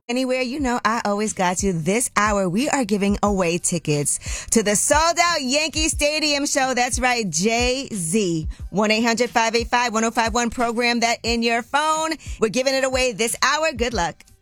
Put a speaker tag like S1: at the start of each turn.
S1: Anywhere, I always got you. This hour, we are giving away tickets to the sold-out Yankee Stadium show. That's right, Jay-Z. 1-800-585-1051. Program that in your phone. We're giving it away this hour. Good luck.